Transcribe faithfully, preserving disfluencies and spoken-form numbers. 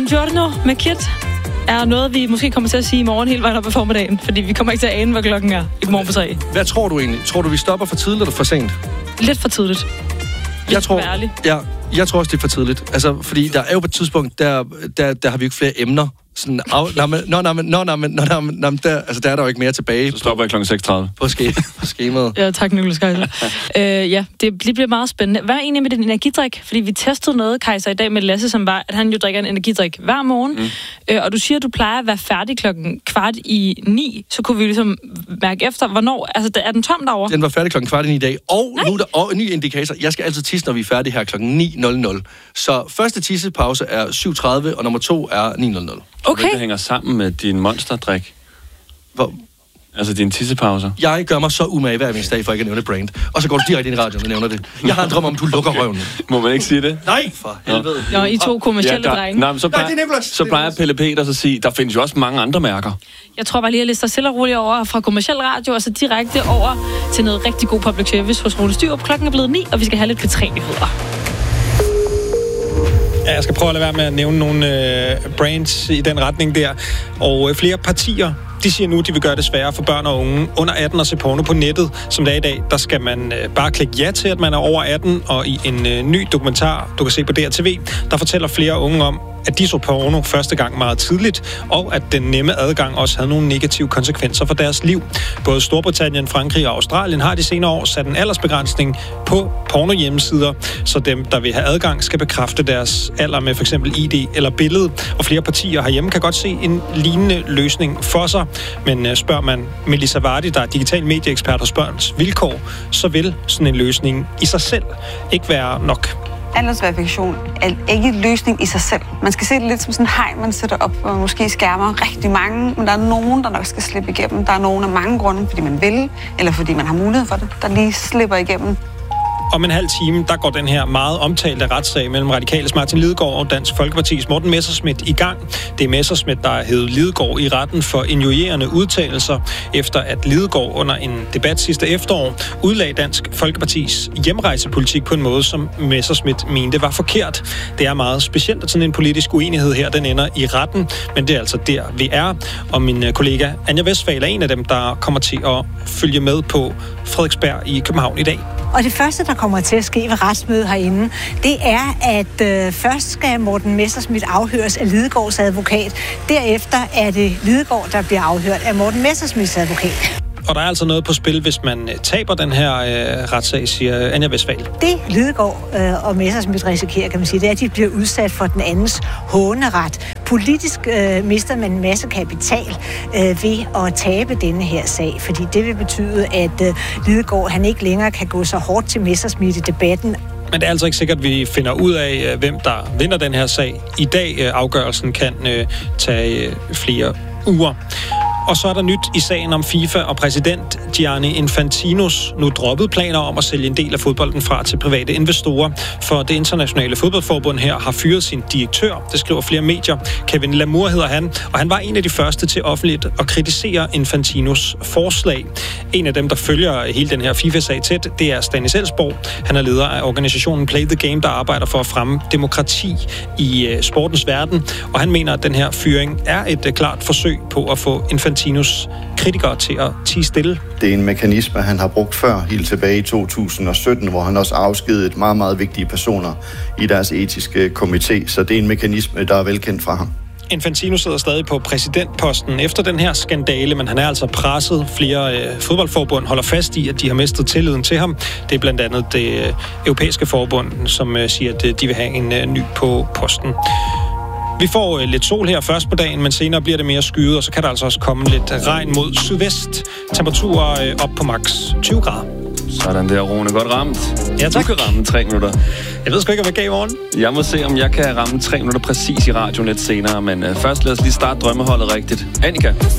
Giorno med Kit er noget, vi måske kommer til at sige i morgen hele vejen op ad formiddagen, fordi vi kommer ikke til at ane, hvad klokken er i morgen på tre. Hvad tror du egentlig? Tror du, vi stopper for tidligt eller for sent? Lidt for tidligt. Jeg tror, ja, jeg tror også, det er for tidligt. Altså, fordi der er jo på et tidspunkt, der, der, der har vi jo ikke flere emner. Sådan, af, nå, men, nå, nå, nå, nå, nå, nå, nå, der, altså, der er der jo ikke mere tilbage. Så stopper jeg klokken seks tredive. På, ske, på skemaet. Ja, tak, Niklas Kaiser. øh, ja, det, det bliver meget spændende. Hvad er egentlig med den energidrik? Fordi vi testede noget, Kaiser, i dag med Lasse, som var, at han jo drikker en energidrik hver morgen. Mm. Øh, og du siger, at du plejer at være færdig klokken kvart i ni. Så kunne vi ligesom mærke efter, hvornår... Altså, er den tom derovre? Den var færdig klokken kvart i ni i dag. Og Nej. nu er der og en ny indikator. Jeg skal altid tisse, når vi er færdige her klokken ni nul nul. Så første tissepause er syv tredive, og nummer to er ni nul nul. Okay. Det hænger sammen med din monsterdrik. Hvor? Altså dine tissepauser. Jeg gør mig så umage hver eneste dag, for ikke at nævne brand. Og så går du direkte ind i radioen og nævner det. Jeg har en drøm om, du lukker røven. Må man ikke sige det? Nej, for helvede. Nå, I to kommercielle ja, drenge. Nej, så plejer, nej, det er så plejer Pelle Peters at sige, der findes jo også mange andre mærker. Jeg tror bare lige, at jeg lister stille og roligt over fra kommerciel radio, og så direkte over til noget rigtig god public service hos Rune Styrup. Klokken er blevet ni, og vi skal have lidt P tre-nyheder. Ja, jeg skal prøve at lade være med at nævne nogle øh, brands i den retning der. Og øh, flere partier, de siger nu, de vil gøre det sværere for børn og unge under atten at se porno på nettet. Som det er i dag, der skal man øh, bare klikke ja til, at man er over atten. Og i en øh, ny dokumentar, du kan se på D R T V, der fortæller flere unge om, at de så porno første gang meget tidligt, og at den nemme adgang også havde nogle negative konsekvenser for deres liv. Både Storbritannien, Frankrig og Australien har de senere år sat en aldersbegrænsning på pornohjemmesider, så dem, der vil have adgang, skal bekræfte deres alder med f.eks. I D eller billede. Og flere partier herhjemme kan godt se en lignende løsning for sig. Men spørger man Melissa Vardy, der er digital medieekspert hos Børns Vilkår, så vil sådan en løsning i sig selv ikke være nok. Aldersverifikation er ikke en løsning i sig selv. Man skal se det lidt som sådan en hegn, man sætter op, og måske skærmer rigtig mange, men der er nogen, der nok skal slippe igennem. Der er nogen af mange grunde, fordi man vil, eller fordi man har mulighed for det, der lige slipper igennem. Om en halv time, der går den her meget omtalte retssag mellem Radikales Martin Lidegaard og Dansk Folkepartis Morten Messerschmidt i gang. Det er Messerschmidt, der har hævet Lidegaard i retten for injurierende udtalelser, efter at Lidegaard under en debat sidste efterår udlagde Dansk Folkepartis hjemrejsepolitik på en måde, som Messerschmidt mente var forkert. Det er meget specielt, at sådan en politisk uenighed her, den ender i retten, men det er altså der, vi er. Og min kollega Anja Westphal er en af dem, der kommer til at følge med på Frederiksberg i København i dag. Og det første, der kommer til at ske ved retsmødet herinde, det er, at øh, først skal Morten Messerschmidt afhøres af Lidegaards advokat. Derefter er det Lidegaard, der bliver afhørt af Morten Messerschmidts advokat. Og der er altså noget på spil, hvis man taber den her øh, retssag, siger Anja Westphal. Det Lidegaard øh, og Messerschmidt risikerer, kan man sige, det er, at de bliver udsat for den andens håneret. Politisk øh, mister man en masse kapital øh, ved at tabe denne her sag, fordi det vil betyde, at øh, Lidegaard han ikke længere kan gå så hårdt til Messerschmidt i debatten. Men det er altså ikke sikkert, at vi finder ud af, hvem der vinder den her sag. I dag øh, afgørelsen kan øh, tage øh, flere uger. Og så er der nyt i sagen om FIFA og præsident Gianni Infantinos nu droppet planer om at sælge en del af fodbolden fra til private investorer. For det internationale fodboldforbund her har fyret sin direktør. Det skriver flere medier. Kevin Lamour hedder han, og han var en af de første til offentligt at kritisere Infantinos forslag. En af dem, der følger hele den her FIFA-sag tæt, det er Stanis Elsborg. Han er leder af organisationen Play the Game, der arbejder for at fremme demokrati i sportens verden. Og han mener, at den her fyring er et klart forsøg på at få Infantinos Infantinos kritikere til at tie stille. Det er en mekanisme, han har brugt før, helt tilbage i to tusind og sytten, hvor han også afskedede meget, meget vigtige personer i deres etiske komité. Så det er en mekanisme, der er velkendt fra ham. Infantino sidder stadig på præsidentposten efter den her skandale, men han er altså presset. Flere øh, fodboldforbund holder fast i, at de har mistet tilliden til ham. Det er blandt andet det øh, europæiske forbund, som øh, siger, at øh, de vil have en øh, ny på posten. Vi får øh, lidt sol her først på dagen, men senere bliver det mere skyet, og så kan der altså også komme lidt regn mod sydvest. Temperaturer øh, op på maks tyve grader. Sådan der, Rune. Godt ramt. Ja, tak. Du kan ramme tre minutter. Jeg ved sgu ikke, om jeg gav i morgen. Jeg må se, om jeg kan ramme tre minutter præcis i radioen lidt senere, men øh, først lad os lige starte drømmeholdet rigtigt. Annika.